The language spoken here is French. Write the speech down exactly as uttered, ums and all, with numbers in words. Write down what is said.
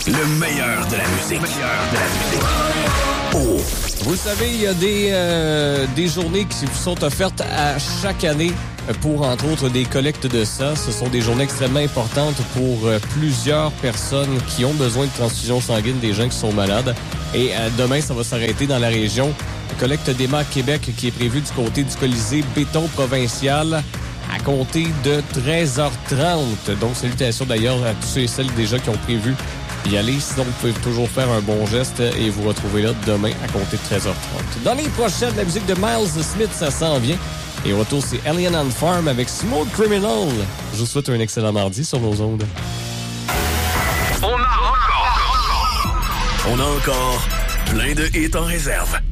Le meilleur de la musique. Le meilleur de la musique. Oh. Vous savez, il y a des, euh, des journées qui vous sont offertes à chaque année pour, entre autres, des collectes de sang. Ce sont des journées extrêmement importantes pour euh, plusieurs personnes qui ont besoin de transfusion sanguine, des gens qui sont malades. Et euh, demain, ça va s'arrêter dans la région. La collecte d'Emma Québec qui est prévue du côté du Colisée Béton Provincial à compter de treize heures trente. Donc, salutations d'ailleurs à tous ceux et celles déjà qui ont prévu y aller. Sinon, vous pouvez toujours faire un bon geste et vous retrouver là demain à compter de treize heures trente. Dans les prochaines, la musique de Miles Smith, ça s'en vient. Et au retour, c'est Alien on Farm avec Smooth Criminal. Je vous souhaite un excellent mardi sur nos ondes. On a encore... On a encore plein de hits en réserve.